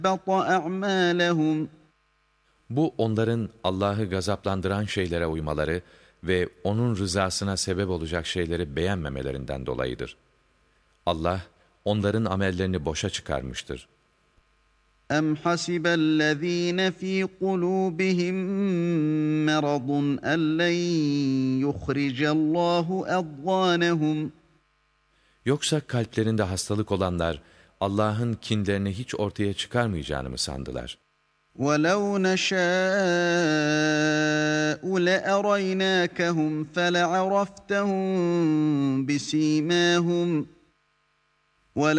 فَأَحْبَطَ أَعْمَالَهُمْ. Bu onların Allah'ı gazaplandıran şeylere uymaları ve onun rızasına sebep olacak şeyleri beğenmemelerinden dolayıdır. Allah onların amellerini boşa çıkarmıştır. أَمْ حَسِبَ الَّذ۪ينَ ف۪ي قُلُوبِهِمْ مَرَضٌ أَنْ لَنْ يُخْرِجَ اللّٰهُ أَضْغَانَهُمْ. Yoksa kalplerinde hastalık olanlar Allah'ın kinlerini hiç ortaya çıkarmayacağını mı sandılar? وَلَوْ نَشَاءُ لَأَرَيْنَاكَهُمْ فَلَعَرَفْتَهُمْ بِسِيمَاهُمْ